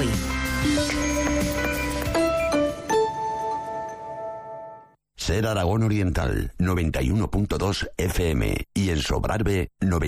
hoy. Ser Aragón Oriental, 91.2 FM y en Sobrarbe,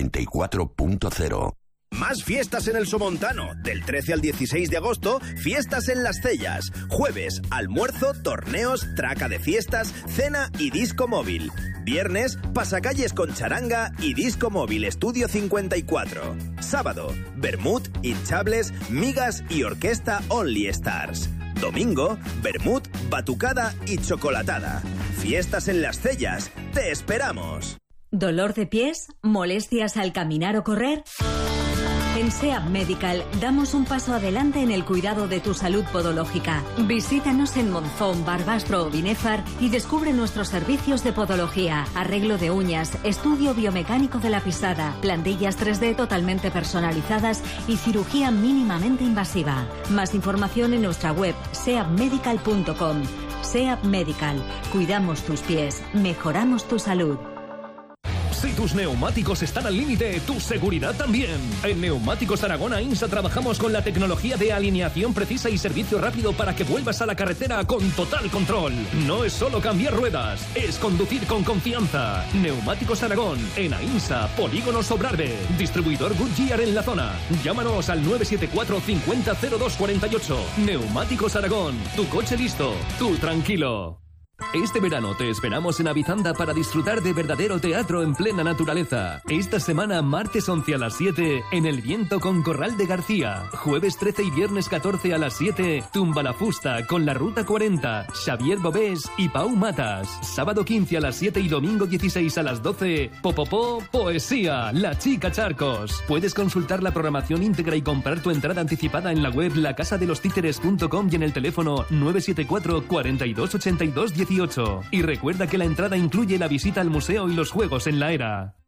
94.0. Más fiestas en el Somontano. Del 13 al 16 de agosto, fiestas en Las Cellas. Jueves, almuerzo, torneos, traca de fiestas, cena y disco móvil. Viernes, pasacalles con charanga y disco móvil Estudio 54. Sábado, vermut, hinchables, migas y orquesta Only Stars. Domingo, vermut, batucada y chocolatada. Fiestas en Las Cellas. ¡Te esperamos! ¿Dolor de pies? ¿Molestias al caminar o correr? En SEAP Medical damos un paso adelante en el cuidado de tu salud podológica. Visítanos en Monzón, Barbastro o Binéfar y descubre nuestros servicios de podología, arreglo de uñas, estudio biomecánico de la pisada, plantillas 3D totalmente personalizadas y cirugía mínimamente invasiva. Más información en nuestra web seapmedical.com. SEAP Medical. Cuidamos tus pies, mejoramos tu salud. Si tus neumáticos están al límite, tu seguridad también. En Neumáticos Aragón Ainsa trabajamos con la tecnología de alineación precisa y servicio rápido para que vuelvas a la carretera con total control. No es solo cambiar ruedas, es conducir con confianza. Neumáticos Aragón, en Ainsa, Polígono Sobrarbe. Distribuidor Goodyear en la zona. Llámanos al 974 50 02 48. Neumáticos Aragón, tu coche listo, tú tranquilo. Este verano te esperamos en Avizanda para disfrutar de verdadero teatro en plena naturaleza. Esta semana, martes 11 a las 7, en El Viento con Corral de García. Jueves 13 y viernes 14 a las 7, Tumba la Fusta con La Ruta 40, Xavier Bobés y Pau Matas. Sábado 15 a las 7 y domingo 16 a las 12, Popopó Poesía, La Chica Charcos. Puedes consultar la programación íntegra y comprar tu entrada anticipada en la web lacasadelostíteres.com y en el teléfono 974 42 82 18. Y recuerda que la entrada incluye la visita al museo y los juegos en la era.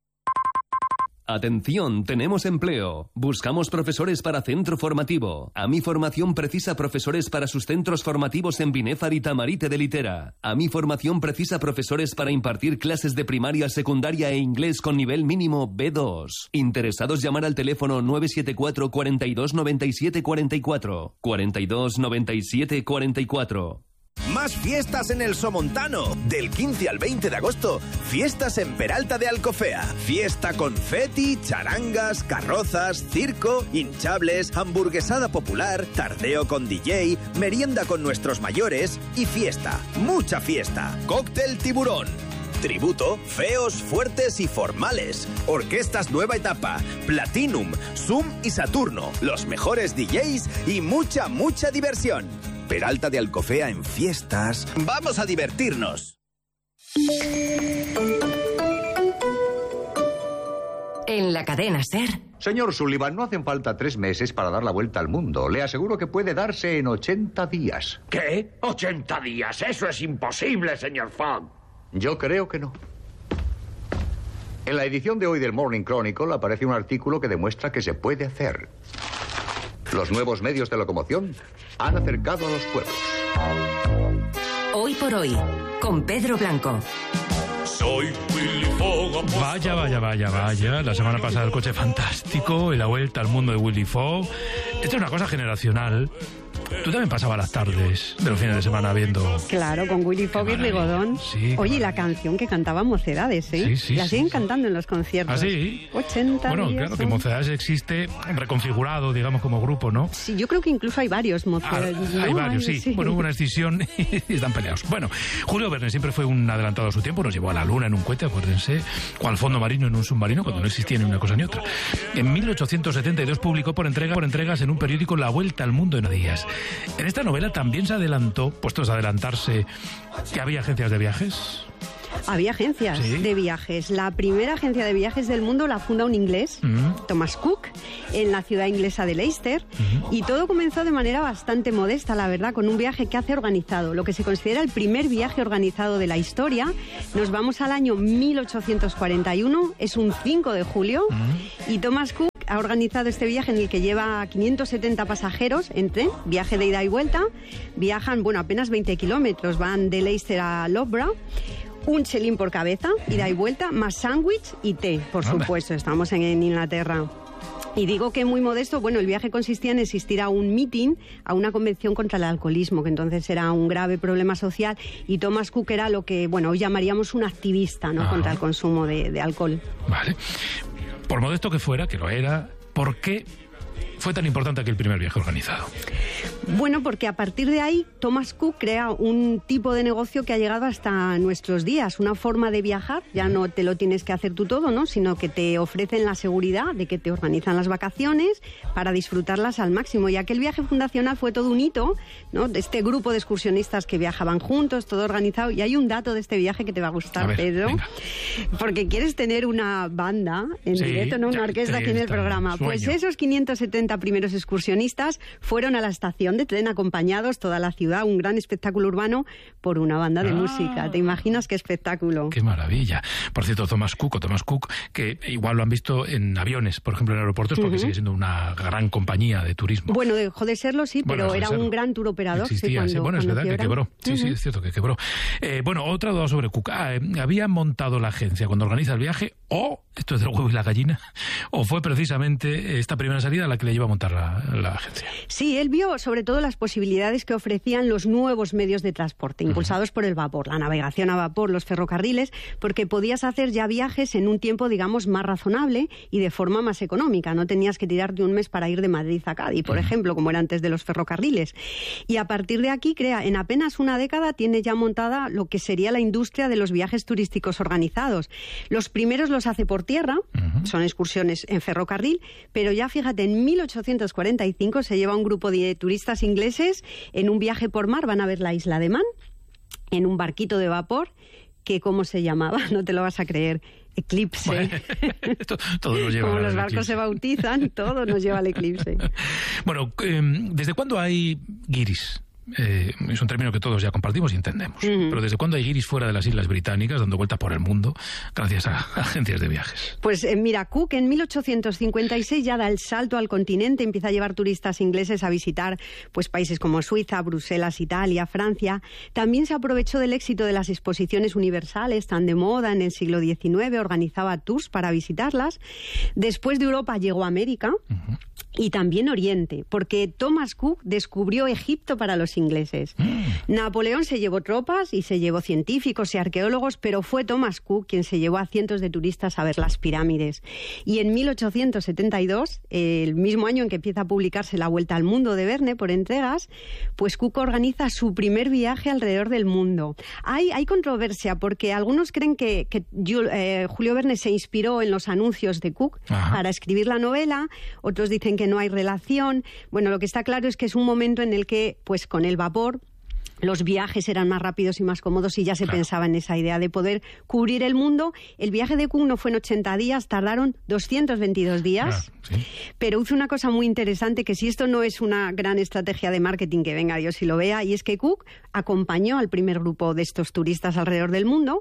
Atención, tenemos empleo. Buscamos profesores para centro formativo. AMI Formación precisa profesores para sus centros formativos en Binéfar y Tamarite de Litera. AMI Formación precisa profesores para impartir clases de primaria, secundaria e inglés con nivel mínimo B2. Interesados, llamar al teléfono 974 42 97 44. 42 97 44. Más fiestas en el Somontano. Del 15 al 20 de agosto, fiestas en Peralta de Alcofea. Fiesta confeti, charangas, carrozas, circo, hinchables, hamburguesada popular, tardeo con DJ, merienda con nuestros mayores y fiesta, mucha fiesta. Cóctel Tiburón. Tributo, feos, fuertes y formales. Orquestas Nueva Etapa, Platinum, Zoom y Saturno. Los mejores DJs y mucha, mucha diversión. Peralta de Alcofea en fiestas. ¡Vamos a divertirnos! En la cadena SER. Señor Sullivan, no hacen falta 3 meses para dar la vuelta al mundo. Le aseguro que puede darse en 80 días. ¿Qué? ¿80 días? Eso es imposible, señor Fogg. Yo creo que no. En la edición de hoy del Morning Chronicle aparece un artículo que demuestra que se puede hacer. Los nuevos medios de locomoción han acercado a los pueblos. Hoy por hoy, con Pedro Blanco. Soy Willy Fogg. Vaya. La semana pasada el coche fantástico y la vuelta al mundo de Willy Fogg. Esta es una cosa generacional. Tú también pasabas las tardes de los fines de semana viendo... Claro, con Willy Fogg y Rigodón. Sí. Oye, la canción que cantaba Mocedades, ¿eh? Sí, la siguen cantando en los conciertos. ¿Ah, sí? 80 Bueno, días, claro, que Mocedades existe reconfigurado, digamos, como grupo, ¿no? Sí, yo creo que incluso hay varios Mocedades. Hay varios, sí. Bueno, hubo una escisión y están peleados. Bueno, Julio Verne siempre fue un adelantado a su tiempo, nos llevó a la luna en un cohete, acuérdense, o al fondo marino en un submarino, cuando no existía ni una cosa ni otra. En 1872 publicó por entregas en un periódico La Vuelta al Mundo en días. En esta novela también se adelantó, puestos a adelantarse, que había agencias de viajes. Había agencias de viajes. La primera agencia de viajes del mundo la funda un inglés, Thomas Cook, en la ciudad inglesa de Leicester. Y todo comenzó de manera bastante modesta, la verdad, con un viaje que hace organizado, lo que se considera el primer viaje organizado de la historia. Nos vamos al año 1841, es un 5 de julio, y Thomas Cook ha organizado este viaje en el que lleva 570 pasajeros en tren, viaje de ida y vuelta. Viajan, apenas 20 kilómetros, van de Leicester a Loughborough. Un chelín por cabeza, ida y vuelta, más sándwich y té, por supuesto. Estamos en Inglaterra. Y digo que muy modesto, bueno, el viaje consistía en asistir a un meeting, a una convención contra el alcoholismo, que entonces era un grave problema social, y Thomas Cook era lo que, bueno, hoy llamaríamos un activista, ¿no?, contra el consumo de alcohol. Vale. Por modesto que fuera, que lo era, ¿por qué fue tan importante aquel primer viaje organizado? Bueno, porque a partir de ahí Thomas Cook crea un tipo de negocio que ha llegado hasta nuestros días, una forma de viajar, ya no te lo tienes que hacer tú todo, ¿no?, sino que te ofrecen la seguridad de que te organizan las vacaciones para disfrutarlas al máximo. Y aquel viaje fundacional fue todo un hito, ¿no?, de este grupo de excursionistas que viajaban juntos, todo organizado. Y hay un dato de este viaje que te va a gustar, Pedro, venga, porque quieres tener una banda en directo, ¿no?, una orquesta aquí en el programa. Pues esos 570 primeros excursionistas fueron a la estación de tren acompañados, toda la ciudad, un gran espectáculo urbano por una banda de música. ¿Te imaginas qué espectáculo? ¡Qué maravilla! Por cierto, Thomas Cook, que igual lo han visto en aviones, por ejemplo, en aeropuertos, porque sigue siendo una gran compañía de turismo. Bueno, dejó de serlo, sí, pero era un gran tour operador. Existía, sí, bueno, es verdad que quebró. Sí, sí, es cierto que quebró. Bueno, otra duda sobre Cook. ¿Había montado la agencia cuando organiza el viaje, o, esto es del huevo y la gallina, o fue precisamente esta primera salida la que le lleva a montar la agencia? Sí, él vio sobre todo las posibilidades que ofrecían los nuevos medios de transporte, impulsados por el vapor, la navegación a vapor, los ferrocarriles, porque podías hacer ya viajes en un tiempo, digamos, más razonable y de forma más económica. No tenías que tirarte un mes para ir de Madrid a Cádiz, por ejemplo, como era antes de los ferrocarriles. Y a partir de aquí, en apenas una década, tiene ya montada lo que sería la industria de los viajes turísticos organizados. Los primeros los hace por tierra, son excursiones en ferrocarril, pero ya fíjate, en 1845 se lleva un grupo de turistas ingleses en un viaje por mar, van a ver la isla de Man, en un barquito de vapor, que ¿cómo se llamaba? No te lo vas a creer. Eclipse. Bueno, todo nos lleva. Como los barcos se bautizan, todo nos lleva al eclipse. Bueno, ¿desde cuándo hay guiris? Es un término que todos ya compartimos y entendemos. Pero ¿desde cuándo hay guiris fuera de las Islas Británicas dando vuelta por el mundo gracias a agencias de viajes? Pues mira, Cook en 1856 ya da el salto al continente, empieza a llevar turistas ingleses a visitar pues países como Suiza, Bruselas, Italia, Francia. También se aprovechó del éxito de las exposiciones universales tan de moda en el siglo XIX, organizaba tours para visitarlas. Después de Europa llegó a América. Y también Oriente, porque Thomas Cook descubrió Egipto para los ingleses. Napoleón se llevó tropas y se llevó científicos y arqueólogos, pero fue Thomas Cook quien se llevó a cientos de turistas a ver las pirámides. Y en 1872, el mismo año en que empieza a publicarse La Vuelta al Mundo de Verne por entregas, pues Cook organiza su primer viaje alrededor del mundo. Hay controversia, porque algunos creen que Julio Verne se inspiró en los anuncios de Cook para escribir la novela, otros dicen que no hay relación. Bueno, lo que está claro es que es un momento en el que, pues con el vapor, los viajes eran más rápidos y más cómodos y ya se pensaba en esa idea de poder cubrir el mundo. El viaje de Cook no fue en 80 días, tardaron 222 días. Pero hizo una cosa muy interesante, que si esto no es una gran estrategia de marketing, que venga Dios y lo vea, y es que Cook acompañó al primer grupo de estos turistas alrededor del mundo,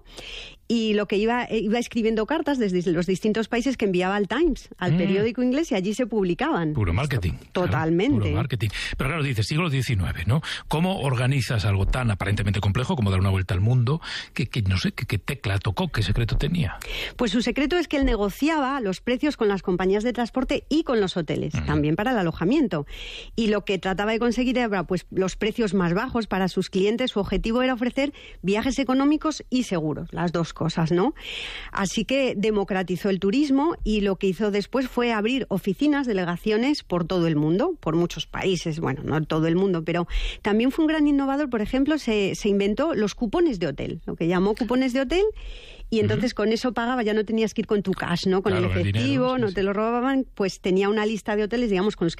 y lo que iba escribiendo cartas desde los distintos países que enviaba al Times, al periódico inglés, y allí se publicaban. Puro marketing. Totalmente. Claro, puro marketing. Pero claro, dices, siglo XIX, ¿no? ¿Cómo organizas algo tan aparentemente complejo como dar una vuelta al mundo? ¿Qué tecla tocó? ¿Qué secreto tenía? Pues su secreto es que él negociaba los precios con las compañías de transporte y con los hoteles, también para el alojamiento. Y lo que trataba de conseguir era pues los precios más bajos para sus clientes. Su objetivo era ofrecer viajes económicos y seguros, las dos cosas, ¿no? Así que democratizó el turismo, y lo que hizo después fue abrir oficinas, delegaciones por todo el mundo, por muchos países, bueno, no todo el mundo, pero también fue un gran innovador. Por ejemplo, se inventó los cupones de hotel, lo que llamó cupones de hotel, y entonces con eso pagaba, ya no tenías que ir con tu cash, ¿no? Con el efectivo, dinero, no te lo robaban, pues tenía una lista de hoteles, digamos, con los que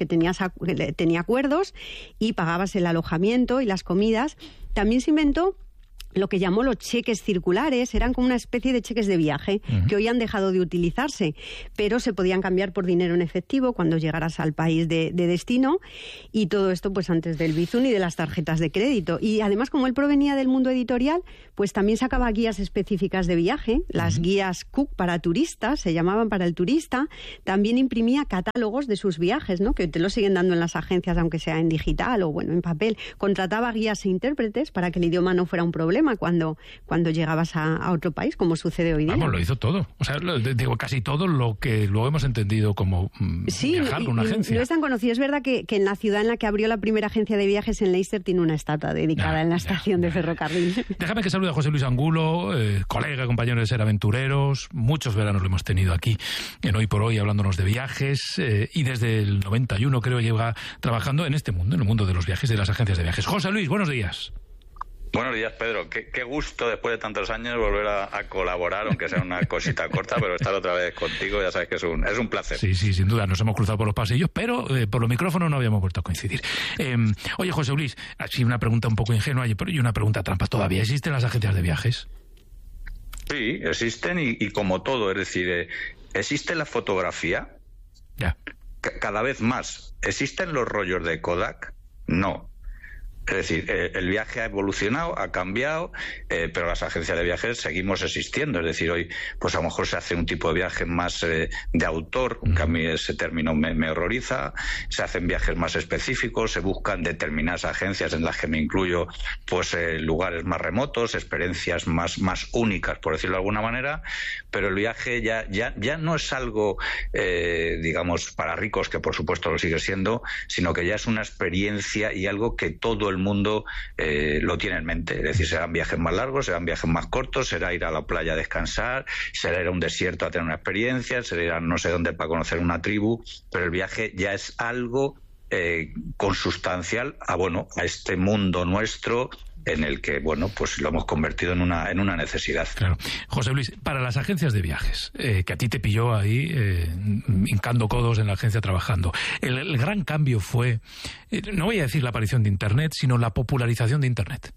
tenía acuerdos, y pagabas el alojamiento y las comidas. También se inventó lo que llamó los cheques circulares. Eran como una especie de cheques de viaje que hoy han dejado de utilizarse, pero se podían cambiar por dinero en efectivo cuando llegaras al país de destino, y todo esto pues antes del Bizum y de las tarjetas de crédito. Y además, como él provenía del mundo editorial, pues también sacaba guías específicas de viaje, las guías Cook para turistas, se llamaban, para el turista. También imprimía catálogos de sus viajes, ¿no? Que te lo siguen dando en las agencias, aunque sea en digital o bueno, en papel. Contrataba guías e intérpretes para que el idioma no fuera un problema, problema cuando llegabas a otro país, como sucede hoy día. Vamos, lo hizo todo. O sea, digo, casi todo lo que luego hemos entendido como viajar con una agencia. No es tan conocido. Es verdad que en la ciudad en la que abrió la primera agencia de viajes, en Leicester, tiene una estatua dedicada en la estación de ferrocarril. Déjame que salude a José Luis Angulo, colega, compañero de Ser Aventureros. Muchos veranos lo hemos tenido aquí en Hoy por Hoy, hablándonos de viajes, y desde el 91 creo lleva trabajando en este mundo, en el mundo de los viajes, de las agencias de viajes. José Luis, buenos días. Buenos días, Pedro. Qué gusto después de tantos años volver a colaborar, aunque sea una cosita corta, pero estar otra vez contigo, ya sabes que es un placer. Sí, sin duda, nos hemos cruzado por los pasillos, pero por los micrófonos no habíamos vuelto a coincidir. Oye, José Luis, así una pregunta un poco ingenua, pero y una pregunta trampa. ¿Todavía existen las agencias de viajes? Sí, existen y como todo, es decir, existe la fotografía. Ya. Cada vez más. ¿Existen los rollos de Kodak? No. Es decir, el viaje ha evolucionado, ha cambiado, pero las agencias de viajes seguimos existiendo. Es decir, hoy pues a lo mejor se hace un tipo de viaje más de autor, que a mí ese término me horroriza. Se hacen viajes más específicos, se buscan determinadas agencias, en las que me incluyo, pues lugares más remotos, experiencias más únicas, por decirlo de alguna manera. Pero el viaje ya no es algo, digamos, para ricos, que por supuesto lo sigue siendo, sino que ya es una experiencia y algo que todo el mundo lo tiene en mente. Es decir, serán viajes más largos, serán viajes más cortos, será ir a la playa a descansar, será ir a un desierto a tener una experiencia, será ir a no sé dónde para conocer una tribu, pero el viaje ya es algo consustancial a este mundo nuestro, en el que, pues lo hemos convertido en una necesidad. Claro. José Luis, para las agencias de viajes, que a ti te pilló ahí hincando codos en la agencia trabajando, el gran cambio fue, no voy a decir la aparición de Internet, sino la popularización de Internet.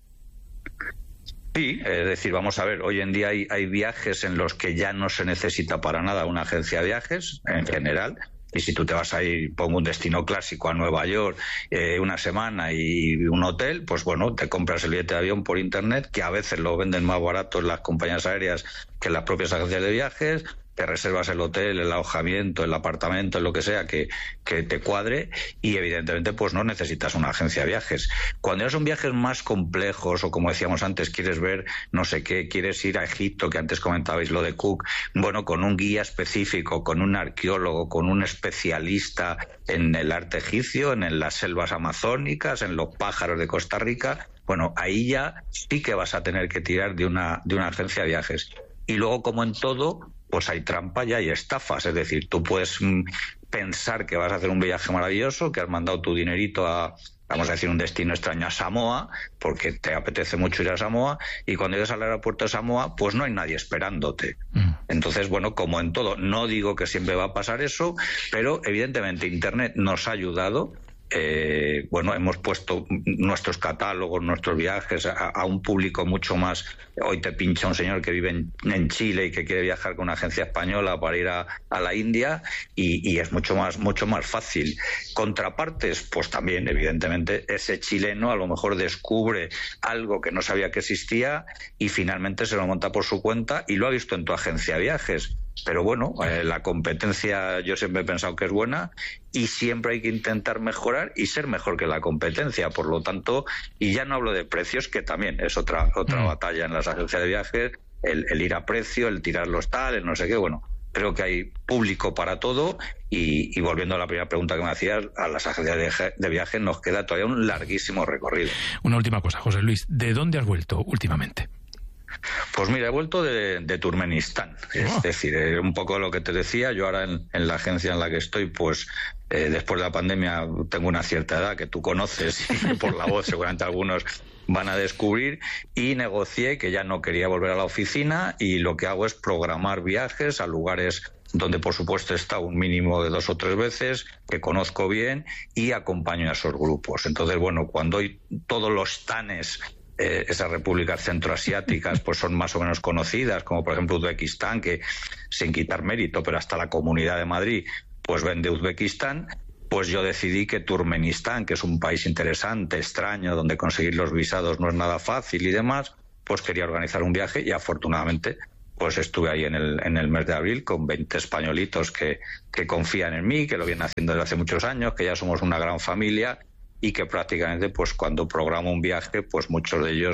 Sí, es decir, vamos a ver, hoy en día hay viajes en los que ya no se necesita para nada una agencia de viajes, en general. Y si tú te vas a ir, pongo un destino clásico, a Nueva York, una semana y un hotel, pues te compras el billete de avión por Internet, que a veces lo venden más barato en las compañías aéreas que en las propias agencias de viajes. Te reservas el hotel, el alojamiento, el apartamento, lo que sea que te cuadre, y evidentemente pues no necesitas una agencia de viajes. Cuando ya son viajes más complejos, o como decíamos antes, quieres ver no sé qué, quieres ir a Egipto, que antes comentabais lo de Cook, con un guía específico, con un arqueólogo, con un especialista en el arte egipcio, en las selvas amazónicas, en los pájaros de Costa Rica, ahí ya sí que vas a tener que tirar de una agencia de viajes. Y luego, como en todo, pues hay trampa y hay estafas. Es decir, tú puedes pensar que vas a hacer un viaje maravilloso, que has mandado tu dinerito a, vamos a decir, un destino extraño, a Samoa, porque te apetece mucho ir a Samoa, y cuando llegas al aeropuerto de Samoa, pues no hay nadie esperándote. Entonces, como en todo, no digo que siempre va a pasar eso, pero evidentemente Internet nos ha ayudado. Hemos puesto nuestros catálogos, nuestros viajes a un público mucho más. Hoy te pincha un señor que vive en Chile y que quiere viajar con una agencia española para ir a la India, y es mucho más fácil. Contrapartes, pues también, evidentemente, ese chileno a lo mejor descubre algo que no sabía que existía y finalmente se lo monta por su cuenta y lo ha visto en tu agencia de viajes. Pero la competencia yo siempre he pensado que es buena, y siempre hay que intentar mejorar y ser mejor que la competencia. Por lo tanto, y ya no hablo de precios, que también es otra batalla en las agencias de viajes, el ir a precio, el tirar los tales, no sé qué. Creo que hay público para todo, y volviendo a la primera pregunta que me hacías, a las agencias de viajes nos queda todavía un larguísimo recorrido. Una última cosa, José Luis, ¿de dónde has vuelto últimamente? Pues mira, he vuelto de Turkmenistán. Es decir, un poco lo que te decía, yo ahora en la agencia en la que estoy, pues después de la pandemia tengo una cierta edad que tú conoces, y por la voz seguramente algunos van a descubrir, y negocié que ya no quería volver a la oficina, y lo que hago es programar viajes a lugares donde por supuesto he estado un mínimo de 2 o 3 veces, que conozco bien, y acompaño a esos grupos. Entonces, cuando hay todos los tanes, esas repúblicas centroasiáticas pues son más o menos conocidas, como por ejemplo Uzbekistán, que sin quitar mérito, pero hasta la Comunidad de Madrid pues ven de Uzbekistán, pues yo decidí que Turkmenistán, que es un país interesante, extraño, donde conseguir los visados no es nada fácil y demás, pues quería organizar un viaje, y afortunadamente pues estuve ahí en el mes de abril con 20 españolitos que confían en mí, que lo vienen haciendo desde hace muchos años, que ya somos una gran familia, y que prácticamente pues cuando programo un viaje, pues muchos de ellos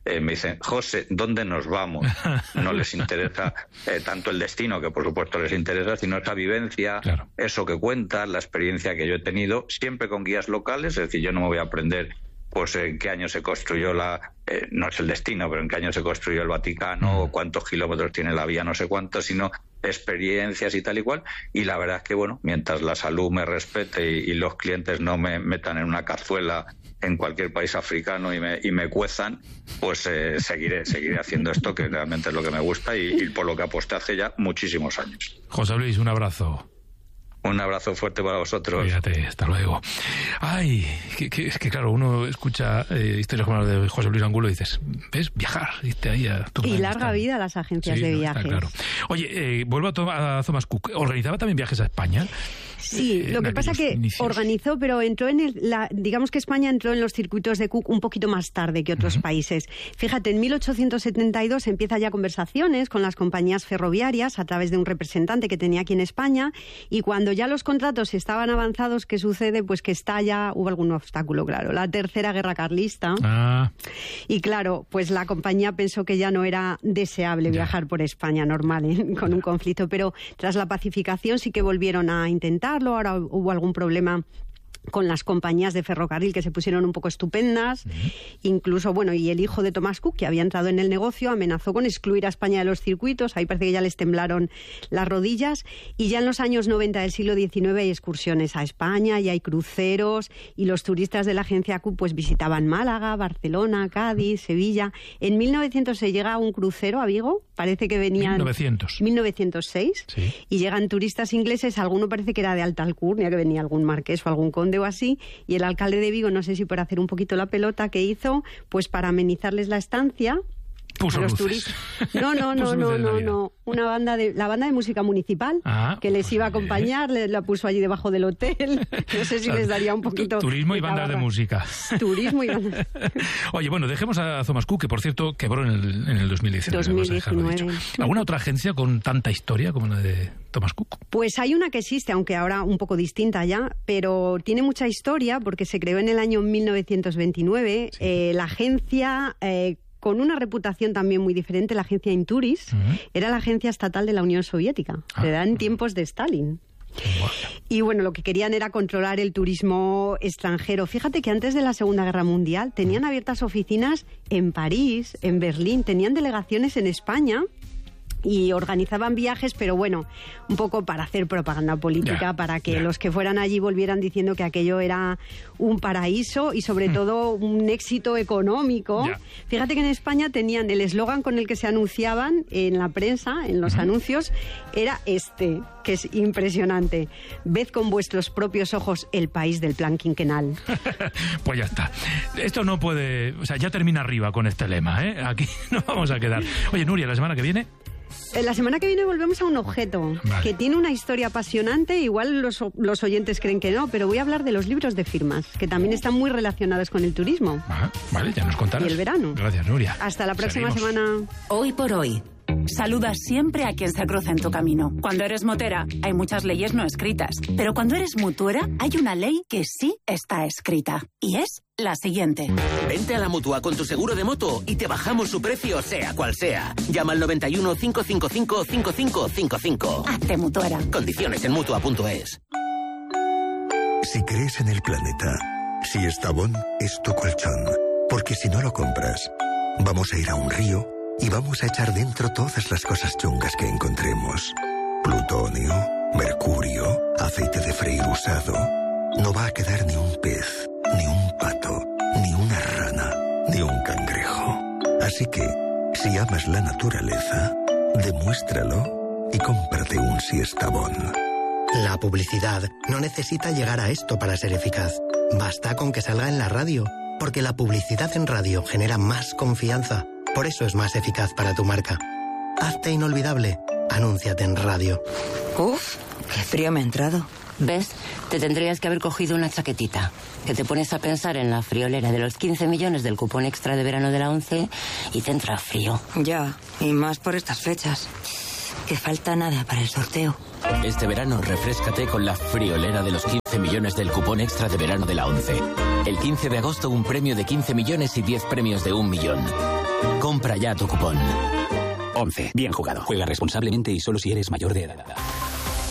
me dicen, José, ¿dónde nos vamos? No les interesa tanto el destino, que por supuesto les interesa, sino esa vivencia, claro, eso que cuentas, la experiencia que yo he tenido, siempre con guías locales. Es decir, yo no me voy a aprender pues en qué año se construyó no es el destino, pero en qué año se construyó el Vaticano, o cuántos kilómetros tiene la vía, no sé cuántos, sino experiencias y tal y cual. Y la verdad es que, bueno, mientras la salud me respete y los clientes no me metan en una cazuela en cualquier país africano y me cuezan, pues seguiré haciendo esto, que realmente es lo que me gusta y por lo que aposté hace ya muchísimos años. José Luis, un abrazo. Un abrazo fuerte para vosotros. Cuídate, hasta luego. Ay, es que claro, uno escucha historias como las de José Luis Angulo y dices, ¿ves? Viajar, irte ahí a tu y larga vida a las agencias de viajes. Claro. Oye, vuelvo a Thomas Cook. ¿Organizaba también viajes a España? Sí, lo que pasa que organizó, pero entró digamos que España entró en los circuitos de Cook un poquito más tarde que otros países. Fíjate, en 1872 empieza ya conversaciones con las compañías ferroviarias a través de un representante que tenía aquí en España, y cuando ya los contratos estaban avanzados, ¿qué sucede? Pues que hubo algún obstáculo, claro, la Tercera Guerra Carlista. Y claro, pues la compañía pensó que ya no era deseable viajar por España normal, con un conflicto, pero tras la pacificación sí que volvieron a intentarlo. Ahora hubo algún problema con las compañías de ferrocarril que se pusieron un poco estupendas. Incluso, bueno, y el hijo de Thomas Cook, que había entrado en el negocio, amenazó con excluir a España de los circuitos. Ahí parece que ya les temblaron las rodillas. Y ya en los años 90 del siglo XIX hay excursiones a España y hay cruceros, y los turistas de la agencia Cook pues visitaban Málaga, Barcelona, Cádiz, Sevilla. En 1900 se llega a un crucero a Vigo, parece que venían... 1906. Sí. Y llegan turistas ingleses, alguno parece que era de alta alcurnia, que venía algún marqués o algún conde o así, y el alcalde de Vigo, no sé si por hacer un poquito la pelota, que hizo, pues para amenizarles la estancia, puso a los luces. turistas. No. La banda de música municipal que les iba a acompañar, la puso allí debajo del hotel. No sé si les daría un poquito. Turismo y bandas de música. Turismo y bandas. Oye, bueno, dejemos a Thomas Cook, que por cierto quebró en el 2019. ¿Alguna otra agencia con tanta historia como la de Thomas Cook? Pues hay una que existe, aunque ahora un poco distinta ya, pero tiene mucha historia porque se creó en el año 1929. Sí. La agencia... con una reputación también muy diferente, la agencia Inturis, era la agencia estatal de la Unión Soviética, era en tiempos de Stalin. Y bueno, lo que querían era controlar el turismo extranjero. Fíjate que antes de la Segunda Guerra Mundial tenían abiertas oficinas en París, en Berlín, tenían delegaciones en España y organizaban viajes, pero bueno, un poco para hacer propaganda política, para que los que fueran allí volvieran diciendo que aquello era un paraíso y sobre todo un éxito económico. Fíjate que en España tenían el eslogan con el que se anunciaban en la prensa, en los anuncios, era este, que es impresionante: ved con vuestros propios ojos el país del plan quinquenal. Pues ya está. Esto no puede... O sea, ya termina arriba con este lema, ¿eh? Aquí nos vamos a quedar. Oye, Nuria, ¿la semana que viene? La semana que viene volvemos a un objeto que tiene una historia apasionante. Igual los oyentes creen que no, pero voy a hablar de los libros de firmas, que también están muy relacionados con el turismo. Vale, ya nos contarás. Y el verano. Gracias, Nuria. Hasta la próxima semana. Hoy por hoy. Saluda siempre a quien se cruza en tu camino. Cuando eres motera, hay muchas leyes no escritas. Pero cuando eres mutuera, hay una ley que sí está escrita. Y es la siguiente. Vente a la Mutua con tu seguro de moto y te bajamos su precio, sea cual sea. Llama al 91 555 5555. Hazte mutuera. Condiciones en Mutua.es. Si crees en el planeta, si Estavón es tu colchón. Porque si no lo compras, vamos a ir a un río y vamos a echar dentro todas las cosas chungas que encontremos. Plutonio, mercurio, aceite de freír usado. No va a quedar ni un pez, ni un pato, ni una rana, ni un cangrejo. Así que, si amas la naturaleza, demuéstralo y cómprate un Siestabón. La publicidad no necesita llegar a esto para ser eficaz. Basta con que salga en la radio, porque la publicidad en radio genera más confianza. Por eso es más eficaz para tu marca. Hazte inolvidable. Anúnciate en radio. Uf, qué frío me ha entrado. ¿Ves? Te tendrías que haber cogido una chaquetita. Que te pones a pensar en la friolera de los 15 millones del cupón extra de verano de la 11 y te entra frío. Ya, y más por estas fechas. Que falta nada para el sorteo. Este verano refréscate con la friolera de los 15 millones del cupón extra de verano de la 11. El 15 de agosto un premio de 15 millones y 10 premios de 1 millón. Compra ya tu cupón. 11. Bien jugado. Juega responsablemente y solo si eres mayor de edad.